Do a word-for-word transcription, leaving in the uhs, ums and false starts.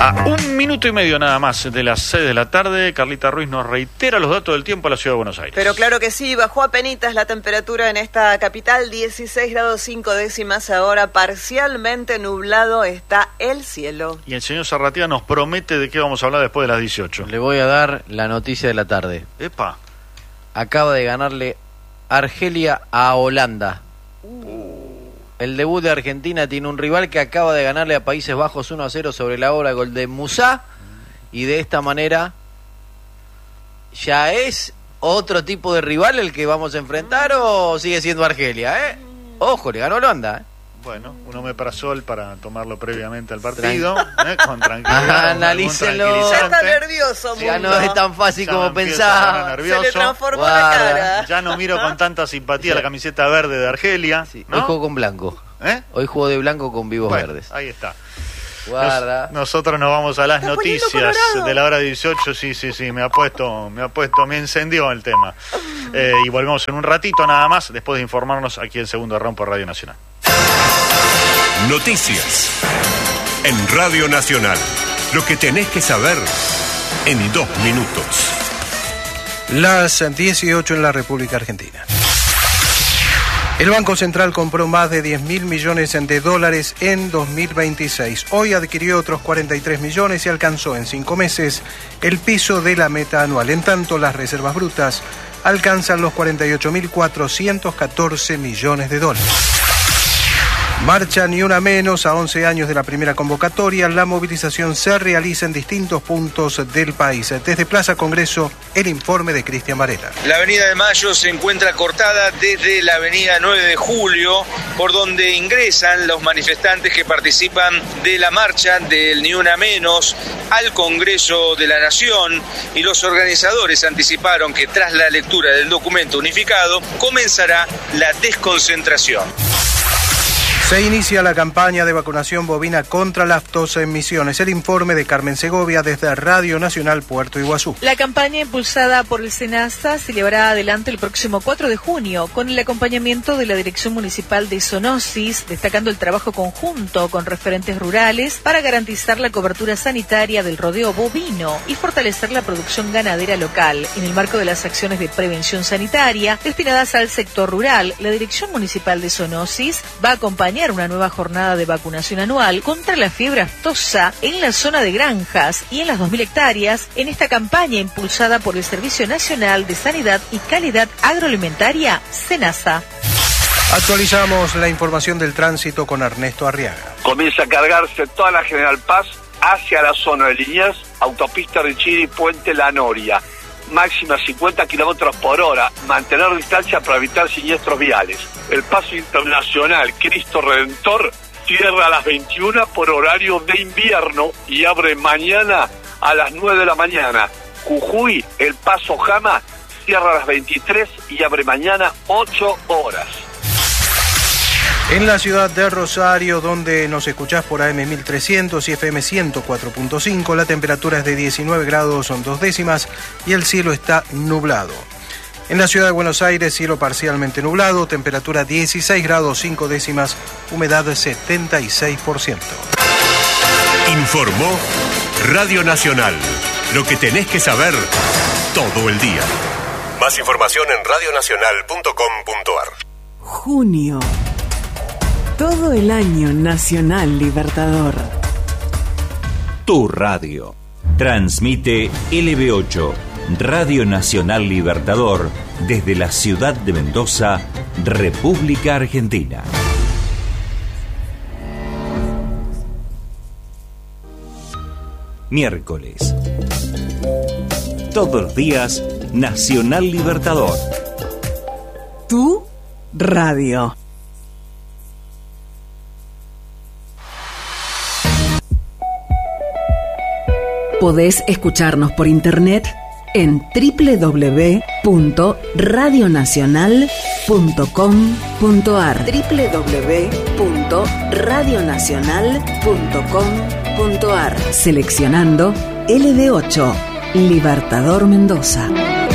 A un minuto y medio nada más de las seis de la tarde, Carlita Ruiz nos reitera los datos del tiempo a la Ciudad de Buenos Aires. Pero claro que sí, bajó apenitas la temperatura en esta capital, dieciséis grados cinco décimas ahora, parcialmente nublado está el cielo. Y el señor Zarratea nos promete de qué vamos a hablar después de las dieciocho. Le voy a dar la noticia de la tarde. Epa. Acaba de ganarle Argelia a Holanda. Uh. El debut de Argentina tiene un rival que acaba de ganarle a Países Bajos uno a cero sobre la hora, gol de Musá, y de esta manera ya es otro tipo de rival el que vamos a enfrentar, o sigue siendo Argelia, ¿eh? Ojo, le ganó Holanda, ¿eh? Bueno, un omeprazol para tomarlo previamente al partido, ¿eh? Con tranquilidad. Analícenlo. Ya está nervioso, Ya mundo. no es tan fácil Ya como pensaba. Se le transformó Guarda. la cara. Ya no miro con tanta simpatía la camiseta verde de Argelia. Sí, ¿no? Hoy juego con blanco. ¿Eh? Hoy juego de blanco con vivos Bueno, verdes. ahí está. Guarda. Nos, nosotros nos vamos a las Está noticias poniendo colorado. de la hora dieciocho. Sí, sí, sí, me ha puesto, me ha puesto, me encendió el tema. Eh, y volvemos en un ratito nada más, después de informarnos aquí en Segundo Round por Radio Nacional. Noticias en Radio Nacional. Lo que tenés que saber en dos minutos. Las dieciocho en la República Argentina. El Banco Central compró más de diez mil millones de dólares en dos mil veintiséis. Hoy adquirió otros cuarenta y tres millones y alcanzó en cinco meses el piso de la meta anual. En tanto, las reservas brutas alcanzan los cuarenta y ocho mil cuatrocientos catorce millones de dólares. Marcha Ni Una Menos a once años de la primera convocatoria. La movilización se realiza en distintos puntos del país. Desde Plaza Congreso, el informe de Cristian Varela. La avenida de Mayo se encuentra cortada desde la avenida nueve de julio, por donde ingresan los manifestantes que participan de la marcha del Ni Una Menos al Congreso de la Nación, y los organizadores anticiparon que tras la lectura del documento unificado comenzará la desconcentración. Se inicia la campaña de vacunación bovina contra la aftosa en Misiones. El informe de Carmen Segovia desde Radio Nacional Puerto Iguazú. La campaña impulsada por el SENASA se llevará adelante el próximo cuatro de junio con el acompañamiento de la Dirección Municipal de Zoonosis, destacando el trabajo conjunto con referentes rurales para garantizar la cobertura sanitaria del rodeo bovino y fortalecer la producción ganadera local. En el marco de las acciones de prevención sanitaria destinadas al sector rural, la Dirección Municipal de Zoonosis va a acompañar una nueva jornada de vacunación anual contra la fiebre aftosa en la zona de granjas y en las dos mil hectáreas en esta campaña impulsada por el Servicio Nacional de Sanidad y Calidad Agroalimentaria, SENASA. Actualizamos la información del tránsito con Ernesto Arriaga. Comienza a cargarse toda la General Paz hacia la zona de Liniers, autopista Richiri, Puente La Noria. Máxima cincuenta kilómetros por hora, mantener distancia para evitar siniestros viales. El paso internacional Cristo Redentor cierra a las veintiuna por horario de invierno y abre mañana a las nueve de la mañana. Jujuy, el paso Jama, cierra a las veintitrés y abre mañana ocho horas. En la ciudad de Rosario, donde nos escuchás por A M mil trescientos y F M ciento cuatro punto cinco, la temperatura es de diecinueve grados son dos décimas y el cielo está nublado. En la ciudad de Buenos Aires, cielo parcialmente nublado, temperatura dieciséis grados cinco décimas, humedad setenta y seis por ciento. Informó Radio Nacional. Lo que tenés que saber todo el día. Más información en radio nacional punto com punto a r. Junio. Todo el año Nacional Libertador. Tu radio. Transmite L B ocho, Radio Nacional Libertador, desde la ciudad de Mendoza, República Argentina. Miércoles. Todos los días, Nacional Libertador. Tu radio. Podés escucharnos por internet en doble u doble u doble u punto radio nacional punto com punto a r. doble u doble u doble u punto radio nacional punto com punto a r. Seleccionando L B ocho, Libertador Mendoza.